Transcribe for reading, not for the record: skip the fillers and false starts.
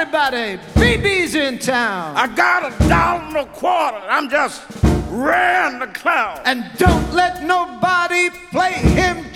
everybody, BB's in town. I got $1.25. I'm just raring the clown. And don't let nobody play him